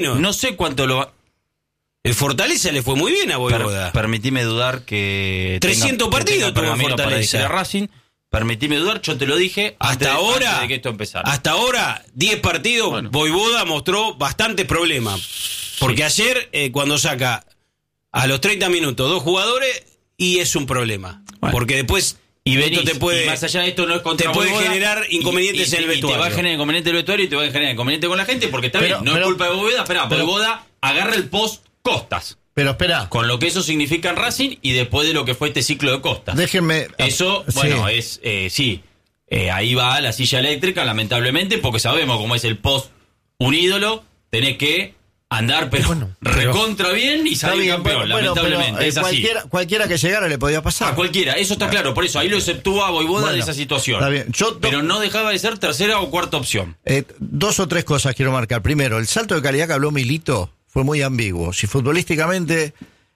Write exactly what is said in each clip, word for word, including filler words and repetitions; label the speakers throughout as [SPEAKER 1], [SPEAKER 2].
[SPEAKER 1] No sé cuánto lo va...
[SPEAKER 2] El Fortaleza le fue muy bien a Voivoda.
[SPEAKER 1] Per, permitime dudar que...
[SPEAKER 2] trescientos
[SPEAKER 1] tenga,
[SPEAKER 2] partidos
[SPEAKER 1] que tenga
[SPEAKER 2] tuvo Fortaleza.
[SPEAKER 1] Para Racing. Permitime dudar, yo te lo dije
[SPEAKER 2] hasta
[SPEAKER 1] antes,
[SPEAKER 2] ahora,
[SPEAKER 1] antes de que esto empezara.
[SPEAKER 2] Hasta ahora, diez partidos, bueno. Voivoda mostró bastantes problemas. Porque sí. ayer, eh, cuando saca a los treinta minutos dos jugadores, y es un problema. Bueno. Porque después...
[SPEAKER 1] Y venís,
[SPEAKER 2] esto te puede,
[SPEAKER 1] y más allá de esto no es contra
[SPEAKER 2] te puede
[SPEAKER 1] Voivoda,
[SPEAKER 2] generar inconvenientes
[SPEAKER 1] y, y,
[SPEAKER 2] en el vestuario.
[SPEAKER 1] Y te va a generar inconvenientes en el vestuario y te va a generar inconvenientes con la gente, porque está
[SPEAKER 3] pero,
[SPEAKER 1] bien, no
[SPEAKER 3] pero,
[SPEAKER 1] es culpa de Voivoda, espera, Voivoda agarra el post Costas.
[SPEAKER 3] Pero espera.
[SPEAKER 1] Con lo que eso significa en Racing y después de lo que fue este ciclo de Costas.
[SPEAKER 3] Déjenme.
[SPEAKER 1] Eso,
[SPEAKER 3] sí.
[SPEAKER 1] bueno, es, eh, sí, eh, ahí va la silla eléctrica, lamentablemente, porque sabemos cómo es el post un ídolo, tenés que andar, pero bueno, recontra pero, bien y salir bien, campeón, bueno, lamentablemente. Pero, eh, es así.
[SPEAKER 3] Cualquiera, cualquiera que llegara le podía pasar.
[SPEAKER 1] A cualquiera, eso está claro, por eso ahí lo exceptúa a Voivoda bueno, de esa situación.
[SPEAKER 3] Está bien. Yo,
[SPEAKER 1] pero no dejaba de ser tercera o cuarta opción.
[SPEAKER 3] Eh, dos o tres cosas quiero marcar. Primero, el salto de calidad que habló Milito fue muy ambiguo. Si futbolísticamente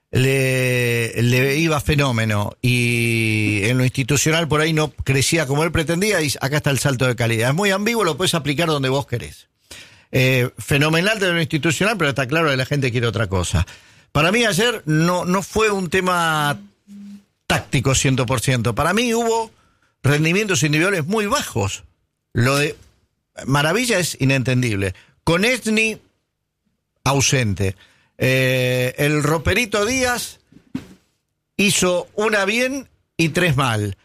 [SPEAKER 3] le, le iba fenómeno y en lo institucional por ahí no crecía como él pretendía, y acá está el salto de calidad. Es muy ambiguo, lo puedes aplicar donde vos querés. Eh, fenomenal de lo institucional, pero está claro que la gente quiere otra cosa. Para mí ayer no, no fue un tema táctico cien por ciento. Para mí hubo rendimientos individuales muy bajos. Lo de Maravilla es inentendible. Konechny ausente. Eh, el Roperito Díaz hizo una bien y tres mal.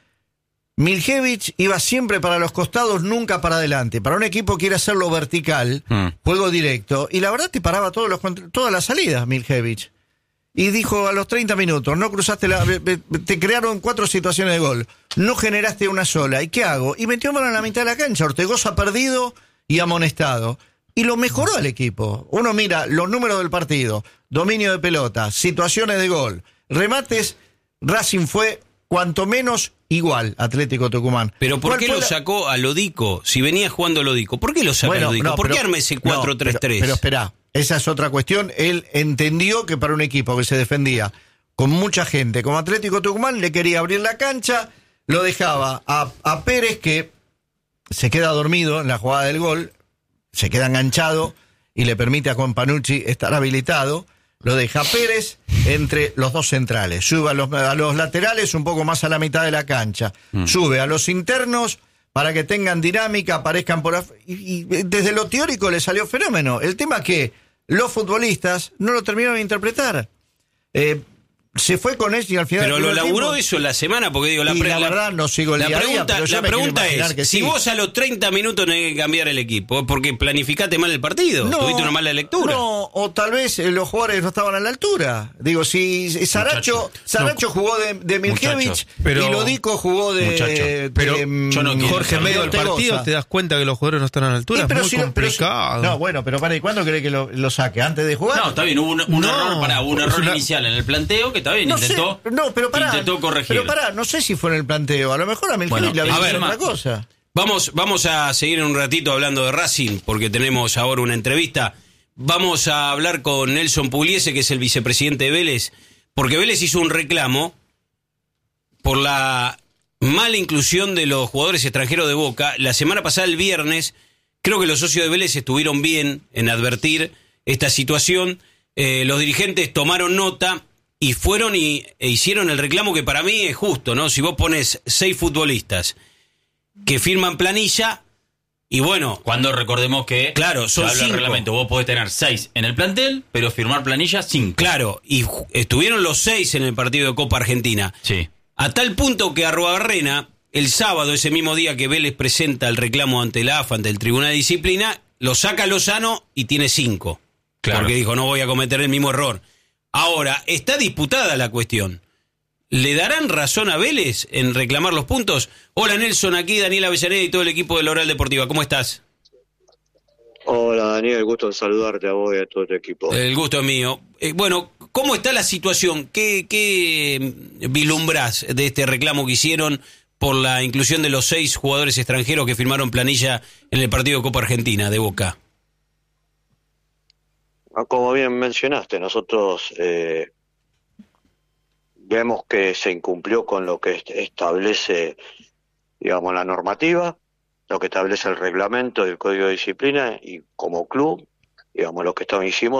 [SPEAKER 3] Miljevich iba siempre para los costados, nunca para adelante. Para un equipo que quiere hacerlo vertical, mm. juego directo, y la verdad te paraba todos los, todas las salidas, Miljevich. Y dijo a los treinta minutos, no cruzaste la... te crearon cuatro situaciones de gol, no generaste una sola, ¿y qué hago? Y metió mano en la mitad de la cancha, Ortegoza perdido y amonestado. Y lo mejoró al equipo. Uno mira los números del partido, dominio de pelota, situaciones de gol, remates, Racing fue cuanto menos igual, Atlético Tucumán.
[SPEAKER 2] Pero ¿por qué lo la... sacó a Lodico? Si venía jugando Lodico, ¿por qué lo sacó bueno, a Lodico? No, ¿Por pero, qué arma ese cuatro tres tres?
[SPEAKER 3] No, pero, pero esperá, esa es otra cuestión. Él entendió que para un equipo que se defendía con mucha gente, como Atlético Tucumán, le quería abrir la cancha, lo dejaba a, a Pérez, que se queda dormido en la jugada del gol, se queda enganchado y le permite a Companucci estar habilitado. Lo deja Pérez entre los dos centrales. Sube a los, a los laterales un poco más a la mitad de la cancha. Mm. Sube a los internos para que tengan dinámica, aparezcan por... Af- y, y desde lo teórico le salió fenómeno. El tema es que los futbolistas no lo terminaron de interpretar. Eh, se fue con él y al final...
[SPEAKER 2] Pero lo laburó eso en la semana, porque digo, la,
[SPEAKER 3] y
[SPEAKER 2] pre-
[SPEAKER 3] la verdad no sigo el
[SPEAKER 2] la
[SPEAKER 3] día
[SPEAKER 2] pregunta,
[SPEAKER 3] a día,
[SPEAKER 2] la pregunta es,
[SPEAKER 3] que
[SPEAKER 2] si
[SPEAKER 3] sí.
[SPEAKER 2] vos a los treinta minutos tenés que cambiar el equipo, porque planificaste mal el partido,
[SPEAKER 3] no,
[SPEAKER 2] tuviste una mala lectura.
[SPEAKER 3] No, o tal vez eh, los jugadores no estaban a la altura. Digo, si Saracho, Saracho no, jugó de, de Miljevich y Lodico jugó de...
[SPEAKER 4] Muchacho, pero
[SPEAKER 3] de,
[SPEAKER 4] yo no Jorge, en medio del partido te das cuenta que los jugadores no están a la altura, sí, pero es muy si, complicado.
[SPEAKER 3] Pero si, no, bueno, pero para, ¿y cuándo cree que lo, lo saque? ¿Antes de jugar?
[SPEAKER 1] No, está bien, hubo un, un no, error, para, un error una... inicial en el planteo que está bien,
[SPEAKER 3] no
[SPEAKER 1] intentó...
[SPEAKER 3] Sé, no, pero pará.
[SPEAKER 1] Intentó corregir.
[SPEAKER 3] Pero pará, no sé si fue en el planteo. A lo mejor a Miljevich bueno, le había dicho otra cosa.
[SPEAKER 2] Vamos, vamos a seguir en un ratito hablando de Racing, porque tenemos ahora una entrevista. Vamos a hablar con Nelson Pugliese, que es el vicepresidente de Vélez, porque Vélez hizo un reclamo por la mala inclusión de los jugadores extranjeros de Boca. La semana pasada, el viernes, creo que los socios de Vélez estuvieron bien en advertir esta situación. Eh, los dirigentes tomaron nota y fueron y e hicieron el reclamo que para mí es justo, ¿no? Si vos pones seis futbolistas que firman planilla, y bueno...
[SPEAKER 1] Cuando recordemos que...
[SPEAKER 2] Claro, son
[SPEAKER 1] habla
[SPEAKER 2] cinco.
[SPEAKER 1] El reglamento, vos podés tener seis en el plantel, pero firmar planilla cinco.
[SPEAKER 2] Claro, y estuvieron los seis en el partido de Copa Argentina.
[SPEAKER 1] Sí.
[SPEAKER 2] A tal punto que Arruabarrena, el sábado, ese mismo día que Vélez presenta el reclamo ante la A F A, ante el Tribunal de Disciplina, lo saca Lozano y tiene cinco. Claro. Porque dijo, no voy a cometer el mismo error. Ahora, está disputada la cuestión. ¿Le darán razón a Vélez en reclamar los puntos? Hola Nelson, aquí Daniel Avellaneda y todo el equipo de la Oral Deportiva. ¿Cómo estás?
[SPEAKER 5] Hola Daniel, el gusto de saludarte a vos y a todo tu equipo.
[SPEAKER 2] El gusto es mío. Eh, bueno, ¿cómo está la situación? ¿Qué, qué vislumbrás de este reclamo que hicieron por la inclusión de los seis jugadores extranjeros que firmaron planilla en el partido de Copa Argentina de Boca?
[SPEAKER 5] Como bien mencionaste, nosotros eh, vemos que se incumplió con lo que establece, digamos, la normativa, lo que establece el reglamento y el código de disciplina, y como club digamos, lo que hicimos